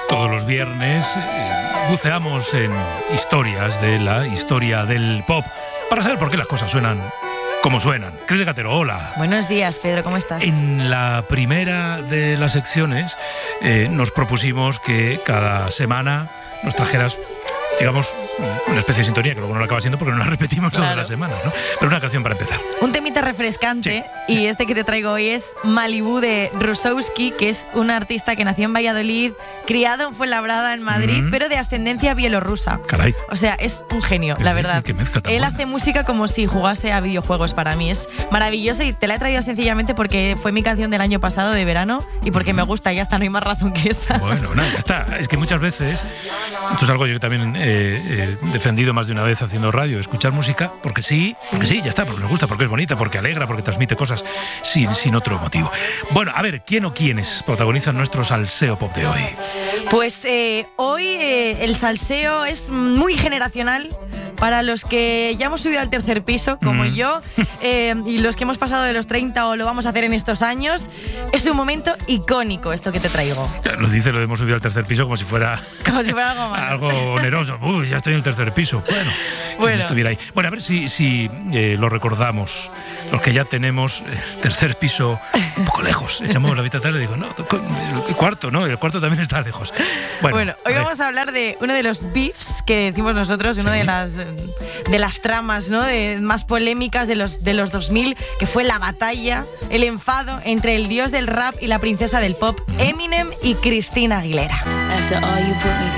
Todos los viernes buceamos en historias de la historia del pop para saber por qué las cosas suenan como suenan. Cris Gatero, hola. Buenos días, Pedro, ¿cómo estás? En la primera de las secciones nos propusimos que cada semana nos trajeras, digamos, una especie de sintonía, que luego no la acaba siendo porque no la repetimos todas las semanas, ¿no? Pero una canción para empezar. Un temita refrescante, y este que te traigo hoy es Malibu de Rusowski, que es un artista que nació en Valladolid, criado en Fuenlabrada, en Madrid, pero de ascendencia bielorrusa. Caray. O sea, es un genio, la verdad. Qué mezcla tan Él buena. hace música como si jugase a videojuegos. Para mí es maravilloso y te la he traído sencillamente porque fue mi canción del año pasado de verano y porque me gusta, ya está, no hay más razón que esa. Bueno, nada, ya está. Es que muchas veces, esto es algo yo que también he defendido más de una vez haciendo radio, escuchar música porque sí, ya está, porque nos gusta, porque es bonita, porque alegra, porque transmite cosas sin otro motivo. Bueno, a ver, ¿quién o quiénes protagonizan nuestro salseo pop de hoy? Pues hoy el salseo es muy generacional para los que ya hemos subido al tercer piso, como yo, y los que hemos pasado de los 30 o lo vamos a hacer en estos años. Es un momento icónico esto que te traigo. Nos dice lo de hemos subido al tercer piso como si fuera Algo malo. algo oneroso. Uy, ya estoy en el tercer piso. Bueno, estuviera ahí. Bueno, a ver si lo recordamos. Los que ya tenemos tercer piso un poco lejos. Echamos la vista atrás y digo, no, el cuarto, ¿no? El cuarto también está lejos. Bueno, hoy vamos a hablar de uno de los beefs que decimos nosotros, una de las tramas, ¿no? Más polémicas de los 2000, que fue la batalla, el enfado entre el dios del rap y la princesa del pop, Eminem y Christina Aguilera. After all you put me